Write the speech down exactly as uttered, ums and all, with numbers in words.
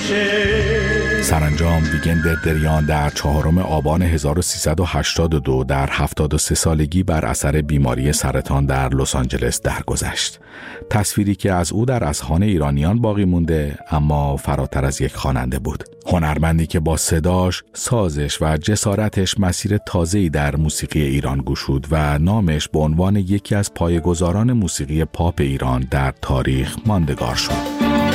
سرانجام ویگن دریان در چهارم آبان هزار و سیصد و هشتاد و دو در هفتاد و سه سالگی بر اثر بیماری سرطان در لس آنجلس درگذشت. تصویری که از او در اذهان ایرانیان باقی مونده، اما فراتر از یک خواننده بود. هنرمندی که با صداش، سازش و جسارتش مسیر تازه‌ای در موسیقی ایران گشود و نامش به عنوان یکی از پایه‌گذاران موسیقی پاپ ایران در تاریخ ماندگار شد.